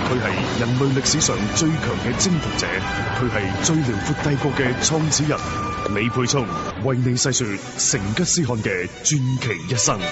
佢係人類歷史上最強嘅征服者，佢係最遼闊帝國嘅創始人。李沛聰為你細說成吉思汗嘅傳奇一生。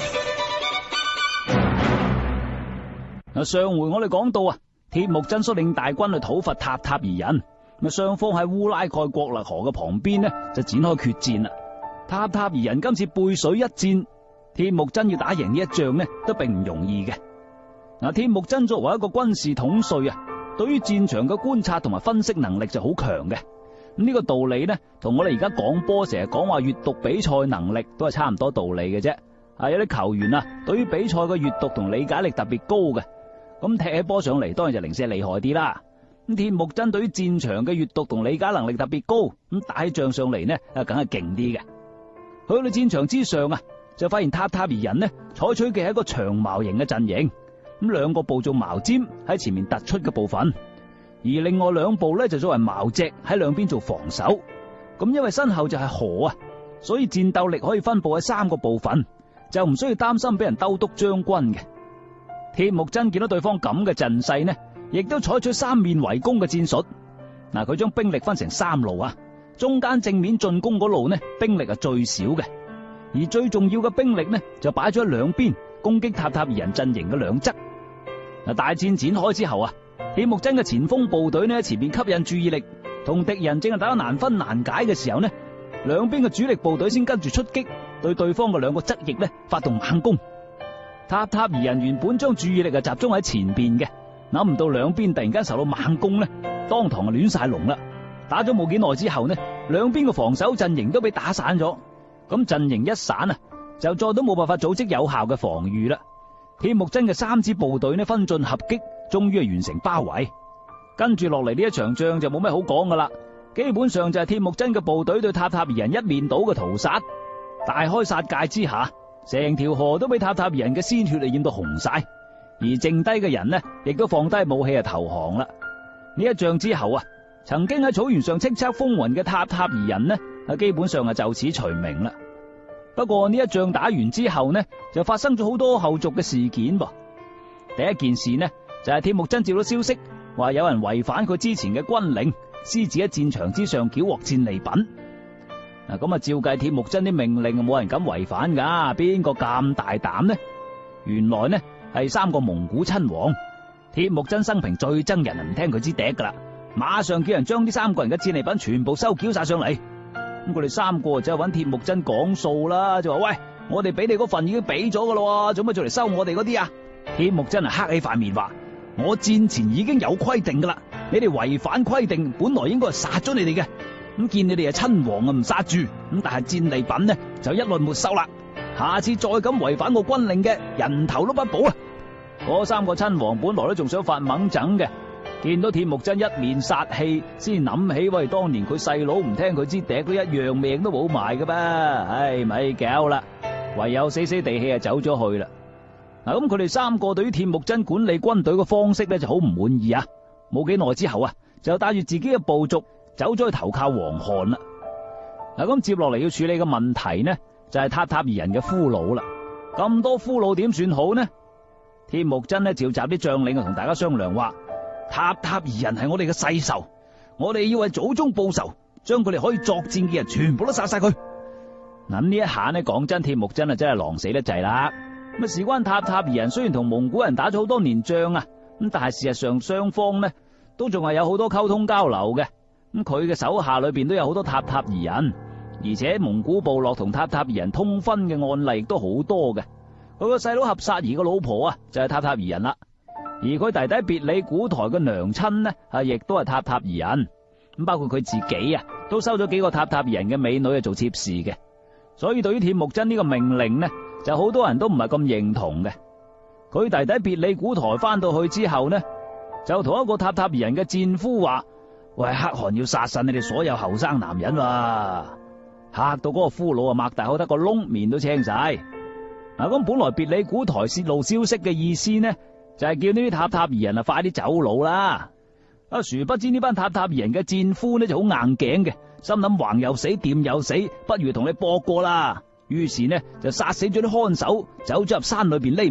上回我哋講到鐵木真率領大軍去討伐塔塔爾人，雙方喺烏拉蓋國勒河嘅旁邊呢就展開決戰啦。塔塔爾人今次背水一戰，鐵木真要打贏呢一仗呢都並唔容易嘅。鐵木真作為一個軍事統帥對於戰場嘅觀察同埋分析能力就好強嘅。呢個道理呢，同我哋而家講波成日講話閱讀比賽能力都係差唔多道理嘅啫。有啲球員對於比賽嘅閱讀同理解力特別高嘅，咁踢起波上嚟當然就零舍厲害啲啦。咁鐵木真對於戰場嘅閱讀同理解能力特別高，咁打起仗上嚟呢梗係勁啲嘅。去到戰場之上就發現塔塔爾人呢採取嘅係一個長矛型嘅陣型，咁兩個部做矛尖喺前面突出嘅部分，而另外兩部呢就作為矛脊喺兩邊做防守。咁因為身後就係河所以戰鬥力可以分布喺三個部分，就唔需要擔心俾人兜督將軍嘅。鐵木真見到對方咁嘅陣勢呢，亦都採取三面圍攻嘅戰術。佢將兵力分成三路中間正面進攻嗰路呢兵力係最少嘅，而最重要嘅兵力呢就擺咗喺兩邊攻擊塔塔爾人陣營嘅兩側。大戰展開之後鐵木真嘅前鋒部隊呢喺前面吸引注意力，同敵人正係打得難分難解嘅時候呢，兩邊嘅主力部隊先跟住出擊，對對方嘅兩個側翼呢發動猛攻。塔塔爾人原本將注意力集中喺前邊嘅，諗唔到兩邊突然間受到猛攻呢，當堂就亂晒龍啦。打咗冇幾耐之後呢，兩邊嘅防守陣營都俾打散咗，咁陣營一散就再都冇辦法組織有效嘅防禦啦。鐵木真嘅三支部隊呢分進合擊，終於係完成包圍。跟住落嚟呢一場仗就冇咩好講噶啦，基本上就係鐵木真嘅部隊對塔塔爾人一面倒嘅屠殺，大開殺戒之下，成條河都俾塔塔爾人嘅鮮血染到紅晒，而剩低嘅人呢亦都放低武器投降啦。呢一仗之後曾經喺草原上叱咤風雲嘅塔塔爾人呢基本上就此除名啦。不過呢一仗打完之後呢，就發生咗好多後續嘅事件噃。第一件事呢就係鐵木真接到消息，話有人違反佢之前嘅軍令，私自喺戰場之上繳獲戰利品。咁照計鐵木真啲命令冇人敢違反噶，邊個咁大膽呢？原來呢係三個蒙古親王。鐵木真生平最憎人唔聽佢支笛噶啦，馬上叫人將呢三個人嘅戰利品全部收繳晒上嚟。咁佢哋三個就揾鐵木真講數啦，就話喂，我哋俾你嗰份已經俾咗噶啦，做乜再嚟收我哋嗰啲？鐵木真黑起塊面話：我戰前已經有規定噶啦，你哋違反規定，本來應該係殺咗你哋嘅。咁見你哋係親王唔殺住，咁但係戰利品呢就一律沒收啦。下次再咁違反我軍令嘅，人頭都不保啊！嗰三個親王本來都仲想發猛整嘅，見到鐵木真一面殺氣，先諗起喂，當年佢細佬唔聽佢支笛都一樣命都冇埋噶噃，咪搞啦，唯有死死地氣走咗去啦。咁佢哋三個對於鐵木真管理軍隊嘅方式呢就好唔滿意冇幾耐之後就帶住自己嘅部族走咗去投靠黃漢啦。咁接落嚟要處理嘅問題呢就係塔塔爾人嘅俘虜啦。咁多俘虜點算好呢？鐵木真呢召集啲將領同大家商量話：塔塔爾人係我哋嘅世仇，我哋要為祖宗報仇，將佢哋可以作戰嘅人全部都殺晒佢。咁呢一下呢，講真，鐵木真真係狼死得滯啦。事關塔塔爾人雖然同蒙古人打咗好多年仗咁但係事實上雙方呢都仲係有好多溝通交流嘅。咁佢嘅手下裏邊都有好多塔塔爾人，而且蒙古部落同塔塔爾人通婚嘅案例亦都好多嘅。佢個細佬合薩兒個老婆就係塔塔爾人啦，而佢弟弟別里古台嘅娘親呢亦都係塔塔爾人。咁包括佢自己都收咗幾個塔塔爾人嘅美女做妾侍嘅。所以對於鐵木真呢個命令呢，就好多人都唔係咁認同嘅。佢弟弟別里古台翻到去之後呢，就同一個塔塔爾人嘅戰俘話：喂，可汗要殺晒你哋所有後生男人吓到嗰個俘虜擘大口得個窿，面都青晒。咁本來別里古台泄露消息嘅意思呢，就係叫呢啲塔塔爾人快啲走佬啦。殊不知呢班塔塔爾人嘅戰俘呢就好硬頸嘅，心諗橫又死，掂又死，不如同你搏過啦。於是呢就殺死咗啲看守，走咗入山裏邊匿